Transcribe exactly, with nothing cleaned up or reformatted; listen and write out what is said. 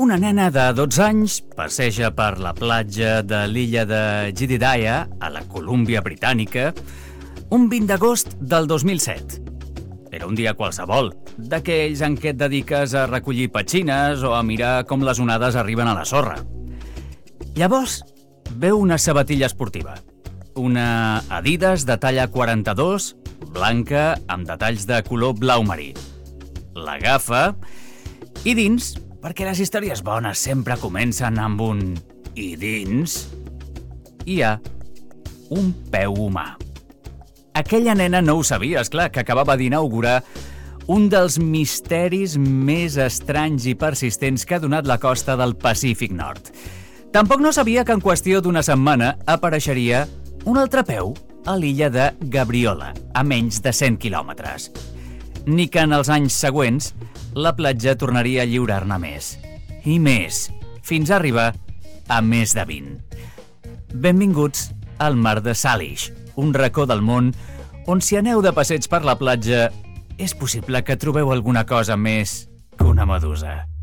Una nena de dotze anys passeja per la platja de l'illa de Jedediah, a la Colúmbia Britànica, un vint d'agost del dos mil set. Era un dia qualsevol, d'aquells en què et dediques a recollir petxines o a mirar com les onades arriben a la sorra. Llavors, veu una sabatilla esportiva, una Adidas de talla quaranta-dos, blanca, amb detalls de color blau marí. L'agafa i dins, perquè les històries bones sempre comencen amb un «i dins», hi ha un peu humà. Aquella nena no ho sabia, esclar, que acabava d'inaugurar un dels misteris més estranys i persistents que ha donat la costa del Pacífic Nord. Tampoc no sabia que en qüestió d'una setmana apareixeria un altre peu a l'illa de Gabriola, a menys de cent quilòmetres. Ni que en els anys següents la platja tornaria a lliurar-ne més. I més, fins a arribar a més de vint. Benvinguts al mar de Salish, un racó del món on si aneu de passeig per la platja és possible que trobeu alguna cosa més que una medusa.